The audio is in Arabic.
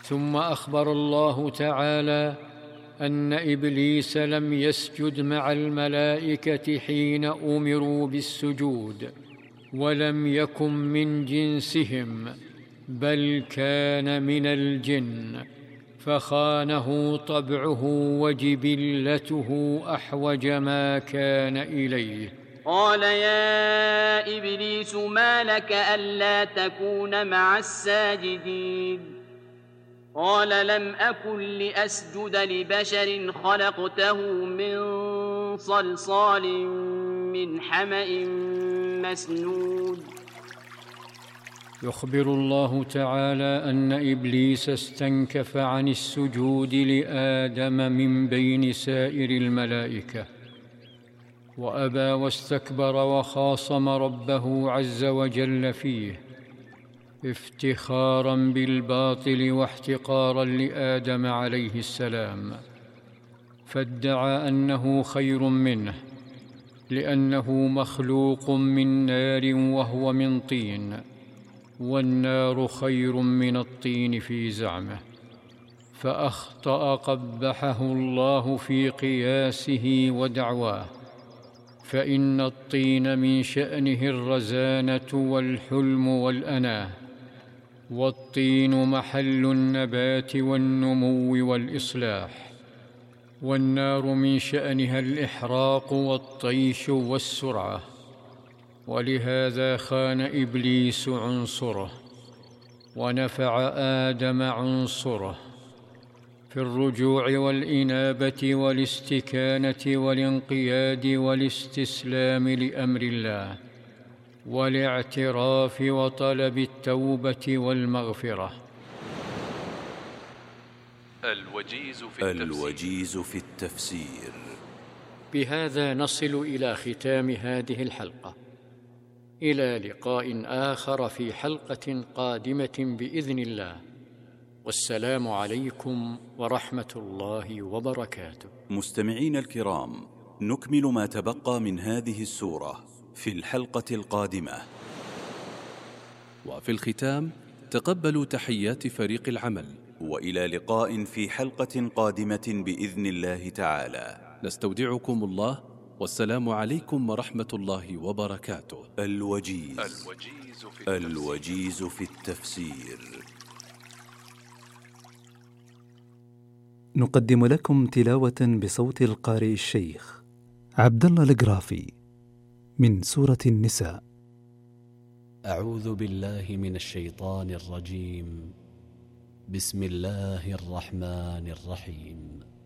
ثم أخبر الله تعالى أن إبليس لم يسجد مع الملائكة حين أمروا بالسجود، ولم يكن من جنسهم، بل كان من الجن، فخانه طبعه وجبلته أحوج ما كان إليه. قال يا إبليس ما لك ألا تكون مع الساجدين؟ قال لم أكن لأسجد لبشر خلقته من صلصال من حمأ مسنود. يخبر الله تعالى أن إبليس استنكف عن السجود لآدم من بين سائر الملائكة، وأبى واستكبر وخاصم ربه عز وجل فيه، افتخارا بالباطل واحتقارا لآدم عليه السلام، فادعى أنه خير منه لأنه مخلوق من نار وهو من طين، والنار خير من الطين في زعمه، فأخطأ قبحه الله في قياسه ودعواه، فإن الطين من شأنه الرزانة والحلم والأناة، والطين محل النبات والنمو والإصلاح، والنار من شأنها الإحراق والطيش والسرعة، ولهذا خان إبليس عنصره ونفع آدم عنصره في الرجوع والإنابة والاستكانة والانقياد والاستسلام لأمر الله، والاعتراف وطلب التوبة والمغفرة. الوجيز في التفسير. بهذا نصل إلى ختام هذه الحلقة، إلى لقاء آخر في حلقة قادمة بإذن الله، والسلام عليكم ورحمة الله وبركاته. مستمعين الكرام، نكمل ما تبقى من هذه السورة في الحلقة القادمة. وفي الختام تقبلوا تحيات فريق العمل، وإلى لقاء في حلقة قادمة بإذن الله تعالى. نستودعكم الله، والسلام عليكم ورحمة الله وبركاته. الوجيز في التفسير. نقدم لكم تلاوة بصوت القارئ الشيخ عبد الله القرافي من سورة النساء. أعوذ بالله من الشيطان الرجيم. بسم الله الرحمن الرحيم.